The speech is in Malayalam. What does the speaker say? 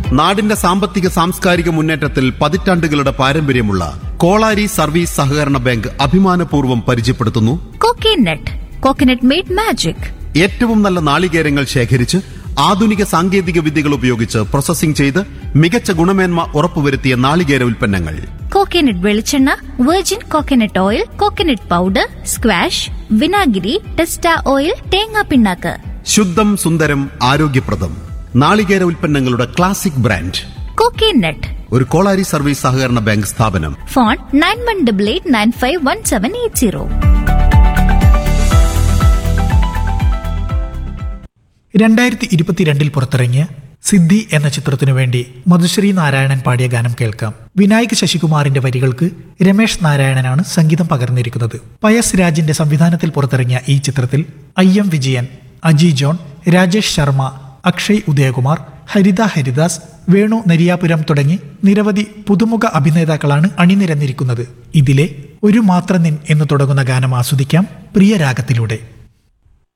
നാടിന്റെ സാമ്പത്തിക സാംസ്കാരിക മുന്നേറ്റത്തിൽ പതിറ്റാണ്ടുകളുടെ പാരമ്പര്യമുള്ള കോളാരി സർവീസ് സഹകരണ ബാങ്ക് അഭിമാനപൂർവ്വം പരിചയപ്പെടുത്തുന്നു കോക്കനട്ട്. Coconut made magic. ഏറ്റവും നല്ല നാളികേരങ്ങൾ ശേഖരിച്ച് ആധുനിക സാങ്കേതിക വിദ്യകൾ ഉപയോഗിച്ച് പ്രോസസ്സിംഗ് ചെയ്ത് മികച്ച ഗുണമേന്മ ഉറപ്പുവരുത്തിയ നാളികേര ഉൽപ്പന്നങ്ങൾ. കോക്കനട്ട് വെളിച്ചെണ്ണ, virgin coconut oil, coconut powder, squash, വിനാഗിരി, ടെസ്റ്റ ഓയിൽ, തേങ്ങാ പിണ്ണാക്ക്. ശുദ്ധം സുന്ദരം ആരോഗ്യപ്രദം നാളികേര ഉൽപ്പന്നങ്ങളുടെ ക്ലാസിക് ബ്രാൻഡ് കോക്കനട്ട്. ഒരു കോളാരി സർവീസ് സഹകരണ ബാങ്ക് സ്ഥാപനം. ഫോൺ 9188951780. 2022 പുറത്തിറങ്ങിയ സിദ്ധി എന്ന ചിത്രത്തിനു വേണ്ടി മധുശ്രീ നാരായണൻ പാടിയ ഗാനം കേൾക്കാം. വിനായക് ശശികുമാറിന്റെ വരികൾക്ക് രമേശ് നാരായണനാണ് സംഗീതം പകർന്നിരിക്കുന്നത്. പയസ് രാജിന്റെ സംവിധാനത്തിൽ പുറത്തിറങ്ങിയ ഈ ചിത്രത്തിൽ IM വിജയൻ, അജി ജോൺ, രാജേഷ് ശർമ്മ, അക്ഷയ് ഉദയകുമാർ, ഹരിത ഹരിദാസ്, വേണു നരിയാപുരം തുടങ്ങി നിരവധി പുതുമുഖ അഭിനേതാക്കളാണ് അണിനിരന്നിരിക്കുന്നത്. ഇതിലെ ഒരു മാത്രം നിൻ എന്ന് തുടങ്ങുന്ന ഗാനം ആസ്വദിക്കാം പ്രിയ രാഗത്തിലൂടെ.